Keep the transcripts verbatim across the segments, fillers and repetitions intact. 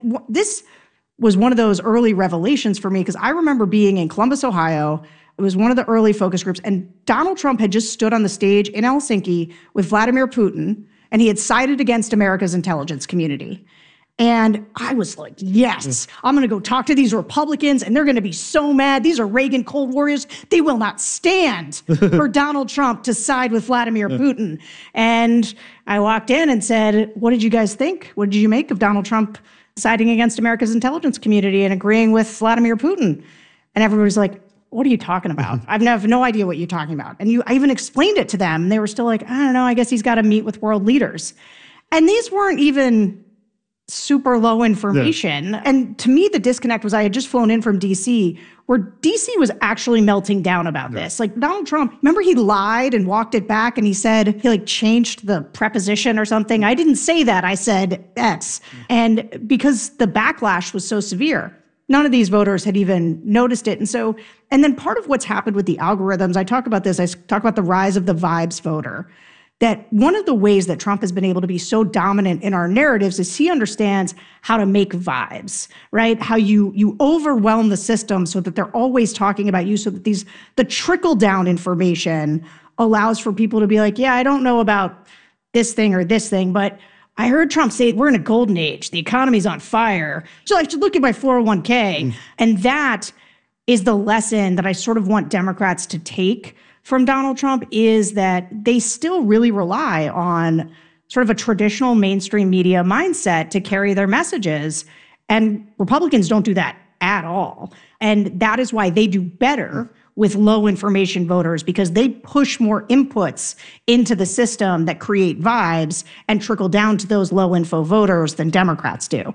This was one of those early revelations for me because I remember being in Columbus, Ohio. It was one of the early focus groups, and Donald Trump had just stood on the stage in Helsinki with Vladimir Putin, and he had sided against America's intelligence community. And I was like, yes, I'm going to go talk to these Republicans, and they're going to be so mad. These are Reagan Cold Warriors. They will not stand for Donald Trump to side with Vladimir Putin. And I walked in and said, what did you guys think? What did you make of Donald Trump siding against America's intelligence community and agreeing with Vladimir Putin? And everybody's like, what are you talking about? I've no, no idea what you're talking about. And you, I even explained it to them, and they were still like, I don't know, I guess he's got to meet with world leaders. And these weren't even super low information. Yeah. And to me, the disconnect was I had just flown in from D C, where D C was actually melting down about yeah. this. Like Donald Trump, remember he lied and walked it back, and he said he like changed the preposition or something. I didn't say that. I said X. Yeah. And because the backlash was so severe, none of these voters had even noticed it. And so, and then part of what's happened with the algorithms, I talk about this, I talk about the rise of the vibes voter, that one of the ways that Trump has been able to be so dominant in our narratives is he understands how to make vibes, right? How you you overwhelm the system so that they're always talking about you, so that these the trickle-down information allows for people to be like, yeah, I don't know about this thing or this thing, but I heard Trump say we're in a golden age. The economy's on fire. So I should look at my four oh one k. Mm. And that is the lesson that I sort of want Democrats to take from Donald Trump, is that they still really rely on sort of a traditional mainstream media mindset to carry their messages. And Republicans don't do that at all. And that is why they do better with low information voters, because they push more inputs into the system that create vibes and trickle down to those low info voters than Democrats do.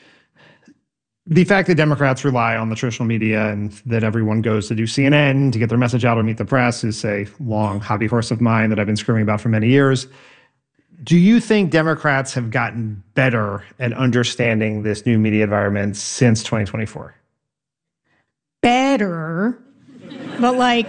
The fact that Democrats rely on the traditional media and that everyone goes to do C N N to get their message out or meet the press is a long hobby horse of mine that I've been screaming about for many years. Do you think Democrats have gotten better at understanding this new media environment since twenty twenty-four? Better, but like,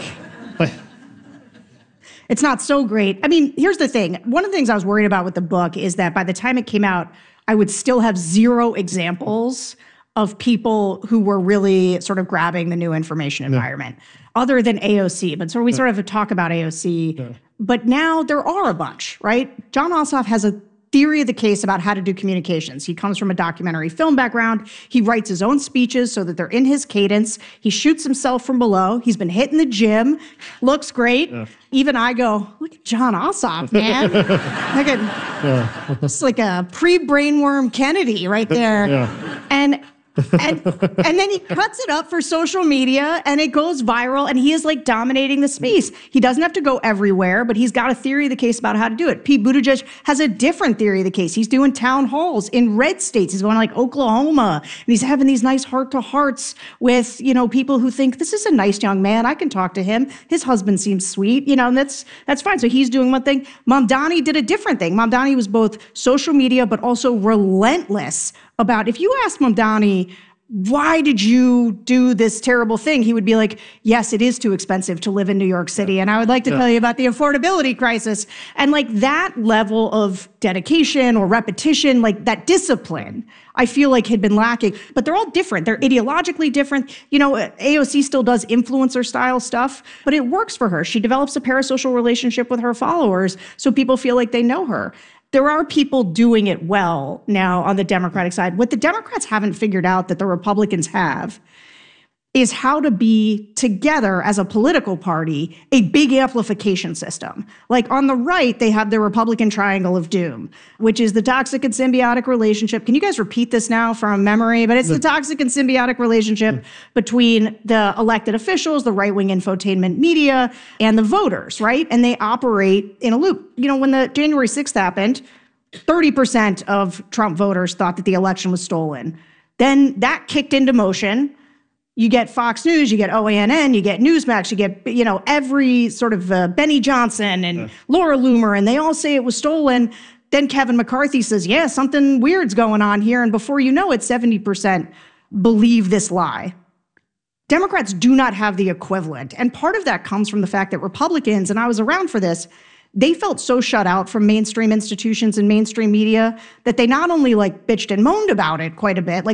it's not so great. I mean, here's the thing. One of the things I was worried about with the book is that by the time it came out, I would still have zero examples of people who were really sort of grabbing the new information environment, yeah. other than A O C. But so we yeah. sort of talk about A O C. Yeah. But now there are a bunch, right? Jon Ossoff has a theory of the case about how to do communications. He comes from a documentary film background. He writes his own speeches so that they're in his cadence. He shoots himself from below. He's been hitting the gym. Looks great. Yeah. Even I go, look at Jon Ossoff, man. Look at, yeah. It's like a pre-brainworm Kennedy right there. Yeah. And and and then he cuts it up for social media and it goes viral and he is like dominating the space. He doesn't have to go everywhere, but he's got a theory of the case about how to do it. Pete Buttigieg has a different theory of the case. He's doing town halls in red states. He's going to like Oklahoma and he's having these nice heart-to-hearts with, you know, people who think this is a nice young man. I can talk to him. His husband seems sweet, you know, and that's that's fine. So he's doing one thing. Mamdani did a different thing. Mamdani was both social media but also relentless about, if you ask Mamdani, why did you do this terrible thing? He would be like, yes, it is too expensive to live in New York City. And I would like to yeah. tell you about the affordability crisis. And like that level of dedication or repetition, like that discipline, I feel like had been lacking. But they're all different. They're ideologically different. You know, A O C still does influencer style stuff, but it works for her. She develops a parasocial relationship with her followers so people feel like they know her. There are people doing it well now on the Democratic side. What the Democrats haven't figured out that the Republicans have is how to be together as a political party, a big amplification system. Like on the right, they have the Republican triangle of doom, which is the toxic and symbiotic relationship. Can you guys repeat this now from memory? But it's the, the toxic and symbiotic relationship between the elected officials, the right-wing infotainment media, and the voters, right? And they operate in a loop. You know, when the January sixth happened, thirty percent of Trump voters thought that the election was stolen. Then that kicked into motion. You get Fox News, you get O A N N, you get Newsmax, you get, you know, every sort of uh, Benny Johnson and yeah. Laura Loomer, and they all say it was stolen. Then Kevin McCarthy says, yeah, something weird's going on here. And before you know it, seventy percent believe this lie. Democrats do not have the equivalent. And part of that comes from the fact that Republicans, and I was around for this, they felt so shut out from mainstream institutions and mainstream media that they not only like bitched and moaned about it quite a bit, like